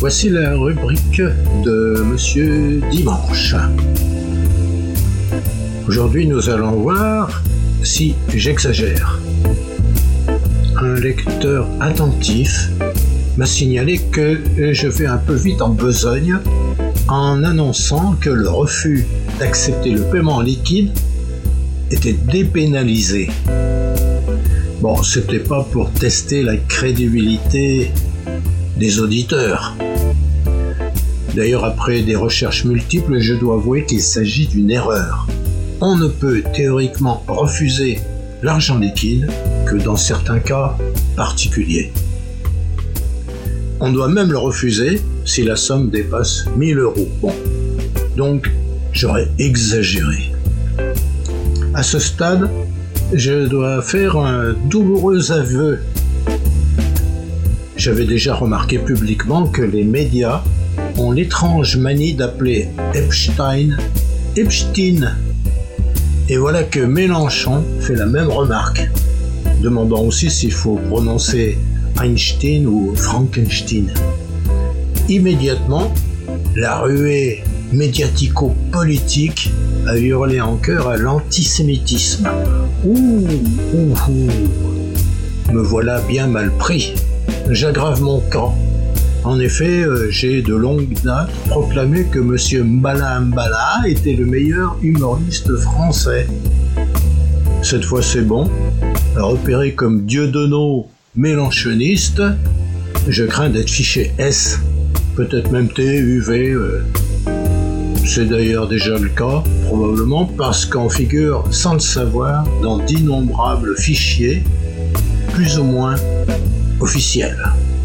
Voici la rubrique de Monsieur Dimanche. Aujourd'hui, nous allons voir si j'exagère. Un lecteur attentif m'a signalé que je vais un peu vite en besogne en annonçant que le refus d'accepter le paiement en liquide était dépénalisé. Bon, c'était pas pour tester la crédibilité des auditeurs. D'ailleurs, après des recherches multiples, je dois avouer qu'il s'agit d'une erreur. On ne peut théoriquement refuser l'argent liquide que dans certains cas particuliers. On doit même le refuser si la somme dépasse 1 000 €. Bon, donc j'aurais exagéré. À ce stade, je dois faire un douloureux aveu. J'avais déjà remarqué publiquement que les médias ont l'étrange manie d'appeler Epstein Epstein. Et voilà que Mélenchon fait la même remarque, demandant aussi s'il faut prononcer Einstein ou Frankenstein. Immédiatement, la ruée médiatico-politique a hurlé en chœur à l'antisémitisme. Ouh, me voilà bien mal pris. J'aggrave mon camp. En effet, j'ai de longue date proclamé que M. Mbala Mbala était le meilleur humoriste français. Cette fois c'est bon, repéré comme Dieudonneau mélenchoniste, je crains d'être fiché S, peut-être même TUV. C'est d'ailleurs déjà le cas, probablement parce qu'on figure sans le savoir dans d'innombrables fichiers, plus ou moins officiels.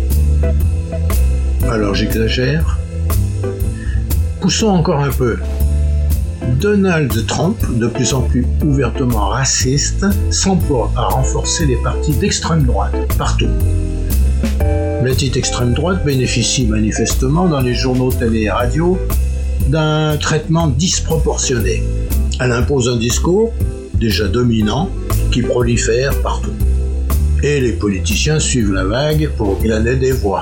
Alors j'exagère. Poussons encore un peu. Donald Trump, de plus en plus ouvertement raciste, s'emploie à renforcer les partis d'extrême droite partout. La petite extrême droite bénéficie manifestement dans les journaux, télé et radio d'un traitement disproportionné. Elle impose un discours déjà dominant qui prolifère partout. Et les politiciens suivent la vague pour glaner des voix.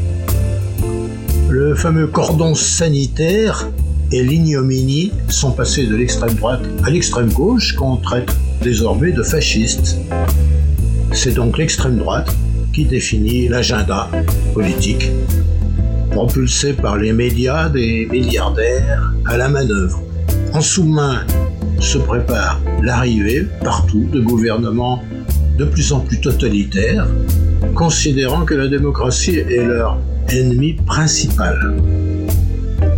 Le fameux cordon sanitaire et l'ignominie sont passés de l'extrême droite à l'extrême gauche qu'on traite désormais de fascistes. C'est donc l'extrême droite qui définit l'agenda politique, propulsé par les médias des milliardaires à la manœuvre. En sous-main se prépare l'arrivée partout de gouvernements de plus en plus totalitaires, considérant que la démocratie est leur ennemi principal. Exagération ?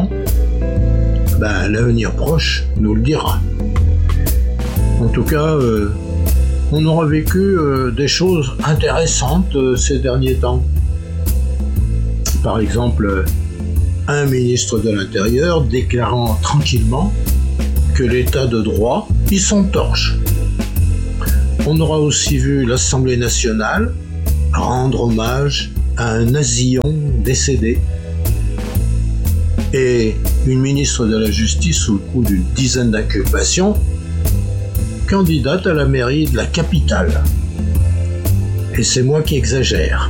L'avenir proche nous le dira. En tout cas, on aura vécu des choses intéressantes ces derniers temps. Par exemple, un ministre de l'Intérieur déclarant tranquillement que l'état de droit y son torche. On aura aussi vu l'Assemblée nationale rendre hommage à un nasillon décédé et une ministre de la Justice sous le coup d'une dizaine d'inculpations, candidate à la mairie de la capitale. Et c'est moi qui exagère.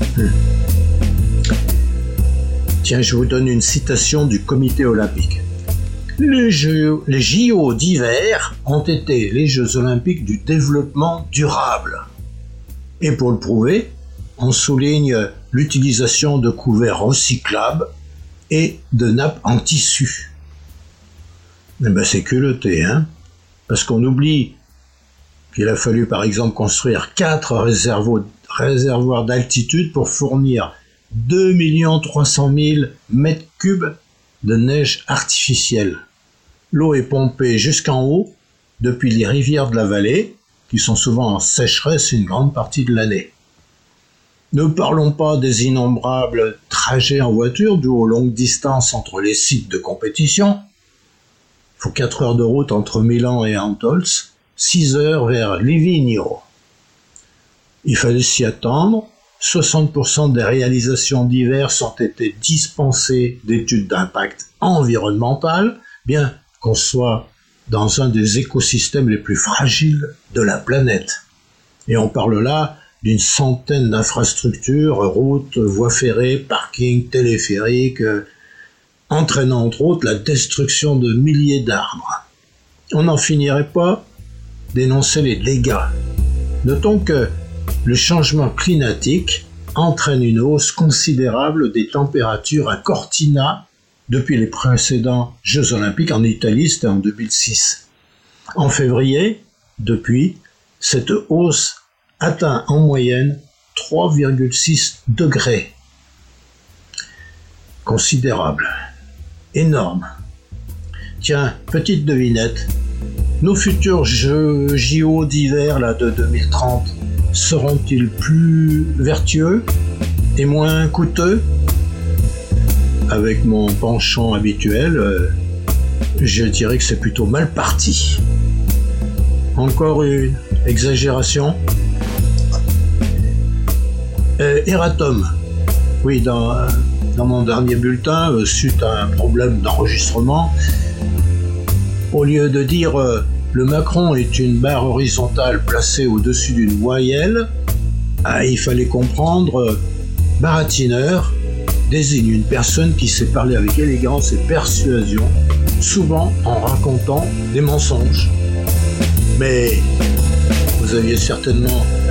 Tiens, je vous donne une citation du Comité olympique. Les JO d'hiver ont été les Jeux olympiques du développement durable. Et pour le prouver, on souligne l'utilisation de couverts recyclables et de nappes en tissu. C'est culotté, hein ? Parce qu'on oublie qu'il a fallu par exemple construire 4 réservoirs d'altitude pour fournir 2 300 000 mètres cubes de neige artificielle. L'eau est pompée jusqu'en haut depuis les rivières de la vallée, qui sont souvent en sécheresse une grande partie de l'année. Ne parlons pas des innombrables trajets en voiture dus aux longues distances entre les sites de compétition. Il faut 4 heures de route entre Milan et Antolz, 6 heures vers Livigno. Il fallait s'y attendre. 60% des réalisations diverses ont été dispensées d'études d'impact environnemental, bien qu'on soit dans un des écosystèmes les plus fragiles de la planète. Et on parle là d'une centaine d'infrastructures, routes, voies ferrées, parkings, téléphériques, entraînant entre autres la destruction de milliers d'arbres. On n'en finirait pas d'énoncer les dégâts. Notons que le changement climatique entraîne une hausse considérable des températures à Cortina depuis les précédents Jeux Olympiques en Italie, c'était en 2006. En février, depuis, cette hausse atteint en moyenne 3,6 degrés. Considérable. Énorme. Tiens, petite devinette. Nos futurs Jeux JO d'hiver là, de 2030 seront-ils plus vertueux et moins coûteux? Avec mon penchant habituel, je dirais que c'est plutôt mal parti. Encore une exagération. Eratom. Oui, dans mon dernier bulletin, suite à un problème d'enregistrement, au lieu de dire le Macron est une barre horizontale placée au-dessus d'une voyelle, il fallait comprendre baratineur désigne une personne qui sait parler avec élégance et persuasion, souvent en racontant des mensonges. Mais vous aviez certainement